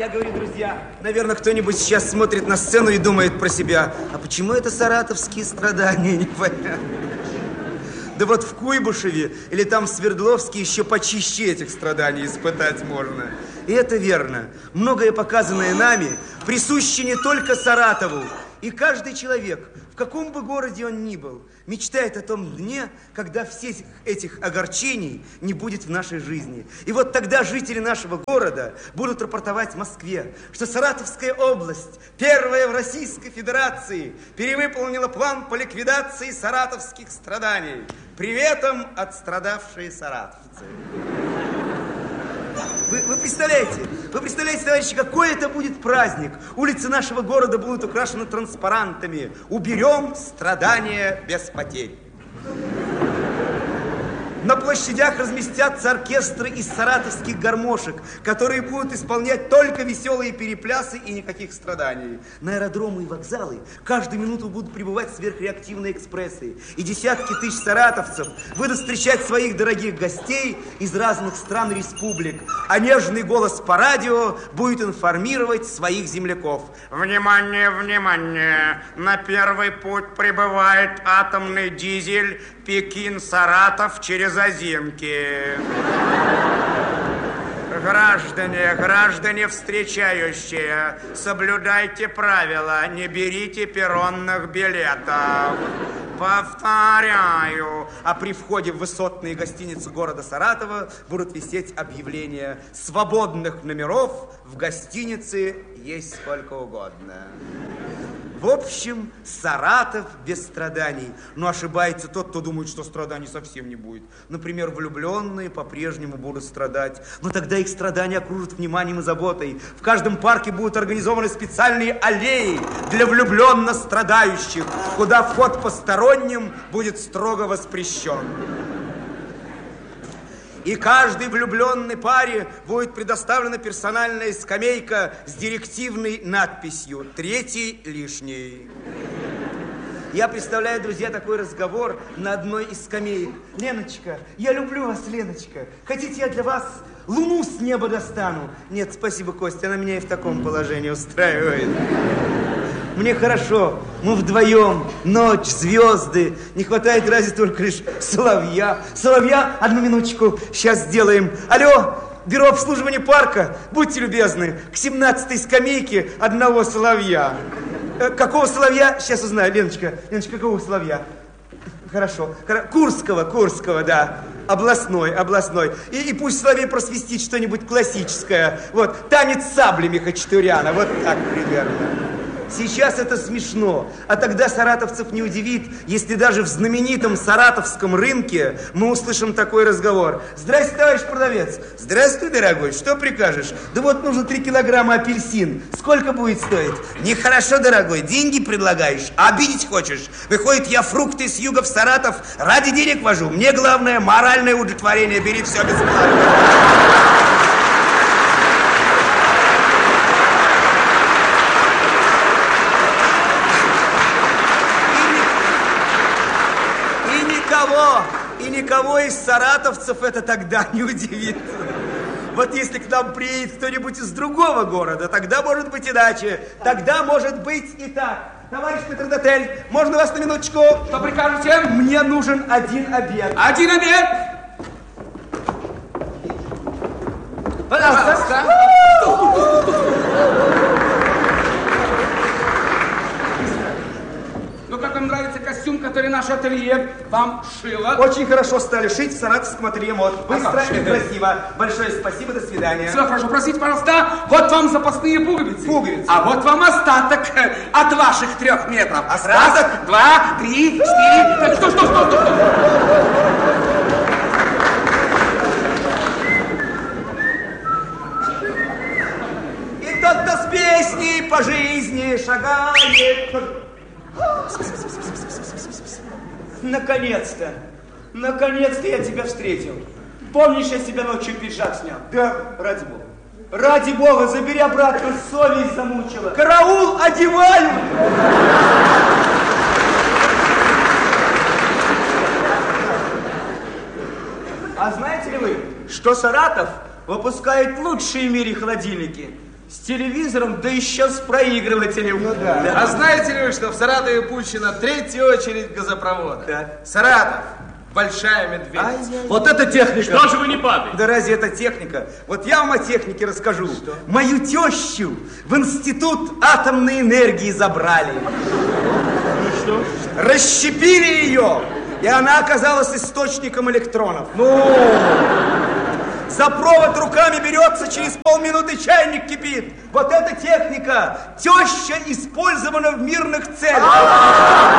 Я говорю, друзья, наверное, кто-нибудь сейчас смотрит на сцену и думает про себя, а почему это саратовские страдания, непонятно. Да вот в Куйбышеве или там в Свердловске еще почище этих страданий испытать можно. И это верно. Многое, показанное нами, присуще не только Саратову. И каждый человек, в каком бы городе он ни был, мечтает о том дне, когда всех этих огорчений не будет в нашей жизни. И вот тогда жители нашего города будут рапортовать в Москве, что Саратовская область, первая в Российской Федерации, перевыполнила план по ликвидации саратовских страданий. Приветом отстрадавшие саратовцы. Вы представляете, товарищи, какой это будет праздник? Улицы нашего города будут украшены транспарантами. Уберем страдания без потерь. На площадях разместятся оркестры из саратовских гармошек, которые будут исполнять только веселые переплясы и никаких страданий. На аэродромы и вокзалы каждую минуту будут прибывать сверхреактивные экспрессы. И десятки тысяч саратовцев будут встречать своих дорогих гостей из разных стран и республик. А нежный голос по радио будет информировать своих земляков. Внимание, внимание! На первый путь прибывает атомный дизель Пекин-Саратов через Озинки. Граждане, встречающие, соблюдайте правила, не берите перронных билетов. Повторяю, а при входе в высотные гостиницы города Саратова будут висеть объявления: свободных номеров в гостинице есть сколько угодно. В общем, Саратов без страданий. Но ошибается тот, кто думает, что страданий совсем не будет. Например, влюбленные по-прежнему будут страдать. Но тогда их страдания окружат вниманием и заботой. В каждом парке будут организованы специальные аллеи для влюбленно страдающих, куда вход посторонним будет строго воспрещен. И каждой влюбленной паре будет предоставлена персональная скамейка с директивной надписью «Третий лишний». Я представляю, друзья, такой разговор на одной из скамеек. Леночка, я люблю вас, Леночка. Хотите, я для вас луну с неба достану? Нет, спасибо, Костя, она меня и в таком положении устраивает. Мне хорошо, мы вдвоем, ночь, звезды. Не хватает разве только лишь соловья. Соловья, одну минуточку, сейчас сделаем. Алло, бюро обслуживания парка, будьте любезны, к 17-й скамейке одного соловья. Какого соловья? Сейчас узнаю, Леночка, какого соловья? Хорошо, Курского, да. Областной. И пусть соловей просвистит что-нибудь классическое. Вот, танец саблями Хачатуряна, вот так примерно. Сейчас это смешно, а тогда саратовцев не удивит, если даже в знаменитом саратовском рынке мы услышим такой разговор. Здрасте, товарищ продавец. Здравствуй, дорогой, что прикажешь? Да вот нужно 3 килограмма апельсин. Сколько будет стоить? Нехорошо, дорогой, деньги предлагаешь, а обидеть хочешь. Выходит, я фрукты с юга в Саратов ради денег вожу. Мне главное моральное удовлетворение, бери все бесплатно. И никого из саратовцев это тогда не удивит. Вот если к нам приедет кто-нибудь из другого города, тогда может быть иначе. Тогда может быть и так. Товарищ метрдотель, можно вас на минуточку? Что прикажете? Мне нужен один обед. Один обед? Пожалуйста. Ну, как вам нравится костюм, который наше ателье вам шило? Очень хорошо стали шить в саратовском ателье мод. Быстро и красиво. Большое спасибо, до свидания. Все, прошу просить, пожалуйста, вот вам запасные пуговицы. Пуговицы. А вот вам остаток от ваших 3 метров. Остаток? 1, 2, 3, 4. Что? И тот-то с песней по жизни шагает. Наконец-то я тебя встретил. Помнишь, я себя ночью пиджак снял? Да, ради Бога. Ради Бога, забери обратно, совесть замучила. Караул, одеваю! А знаете ли вы, что Саратов выпускает лучшие в мире холодильники? С телевизором, да еще с проигрывателем. Ну да. А знаете ли вы, что в Саратове пущена третья очередь газопровода? Да. Саратов. Большая медведица. Ай-яй-яй. Вот это техника. Что же вы не падаете? Да разве это техника? Вот я вам о технике расскажу. Что? Мою тещу в институт атомной энергии забрали. Ну что? Расщепили ее, и она оказалась источником электронов. За провод руками берется, через полминуты чайник кипит. Вот эта техника. Теща использована в мирных целях.